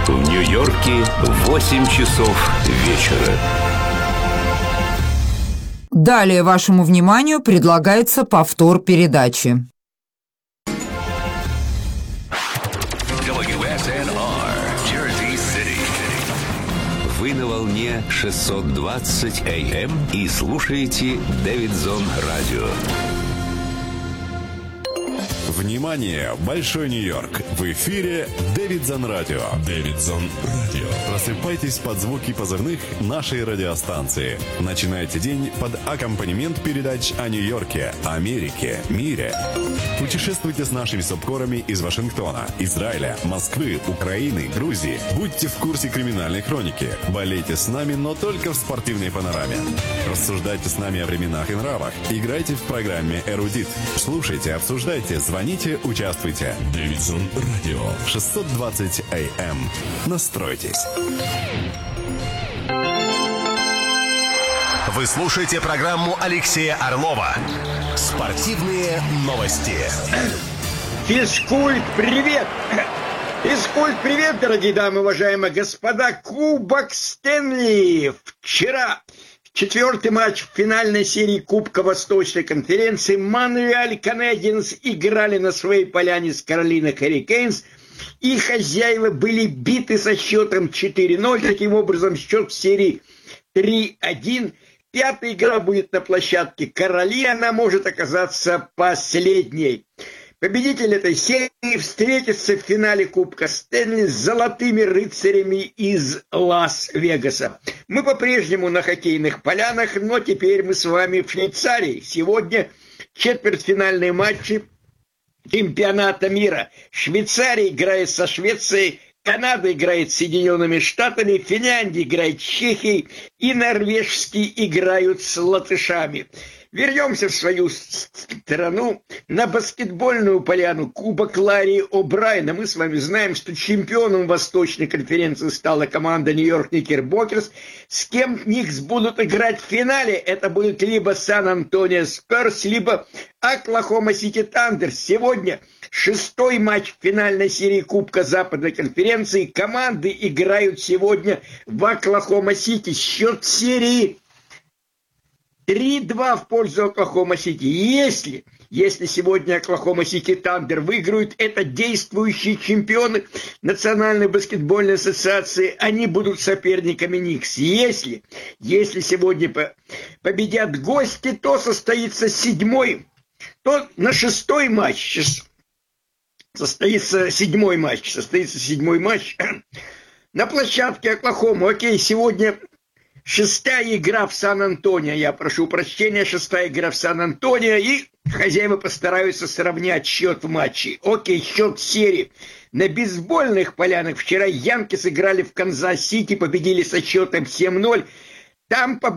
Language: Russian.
В Нью-Йорке 8 часов вечера. Далее вашему вниманию предлагается повтор передачи. Вы на волне 620 АМ и слушаете Дэвидсон Радио. Внимание! Большой Нью-Йорк! В эфире Дэвидсон Радио. Дэвидсон Радио. Просыпайтесь под звуки позывных нашей радиостанции. Начинайте день под аккомпанемент передач о Нью-Йорке, Америке, мире. Путешествуйте с нашими субкорами из Вашингтона, Израиля, Москвы, Украины, Грузии. Будьте в курсе криминальной хроники. Болейте с нами, но только в спортивной панораме. Рассуждайте с нами о временах и нравах. Играйте в программе «Эрудит». Слушайте, обсуждайте, звоните, участвуйте. Дэвидсон Радио. 620 АМ. Настройтесь. Вы слушаете программу Алексея Орлова «Спортивные новости». Физкульт, привет! Физкульт, привет, дорогие дамы, уважаемые господа! Кубок Стэнли. Вчера четвертый матч в финальной серии Кубка Восточной конференции. Монреаль Канадиенс играли на своей поляне с Каролина Хуррикейнс. И хозяева были биты со счетом 4-0. Таким образом, счет в серии 3-1. Пятая игра будет на площадке Короли. Она может оказаться последней. Победитель этой серии встретится в финале Кубка Стэнли с золотыми рыцарями из Лас-Вегаса. Мы по-прежнему на хоккейных полянах, но теперь мы с вами в Швейцарии. Сегодня четвертьфинальные матчи чемпионата мира. Швейцария играет со Швецией, Канада играет с Соединенными Штатами, Финляндия играет с Чехией и норвежские играют с латышами. Вернемся в свою страну, на баскетбольную поляну Кубок Ларри О'Брайена. Мы с вами знаем, что чемпионом Восточной конференции стала команда Нью-Йорк Никербокерс. С кем Никс будут играть в финале? Это будет либо Сан-Антонио Спёрс, либо Оклахома Сити Тандер. Сегодня шестой матч в финальной серии Кубка Западной конференции. Команды играют сегодня в Оклахома Сити. Счет серии 3-2 в пользу Оклахома Сити. Если сегодня Оклахома Сити Тандер выиграют, это действующие чемпионы Национальной баскетбольной ассоциации, они будут соперниками Никс. Если сегодня победят гости, то состоится на шестой матч состоится седьмой матч на площадке Оклахомы. Окей, сегодня шестая игра в Сан-Антонио, я прошу прощения, шестая игра в Сан-Антонио, и хозяева постараются сравнять счет в матче. Окей, счет серии. На бейсбольных полянах вчера Янкис играли в Канзас-Сити, победили со счетом 7-0. Там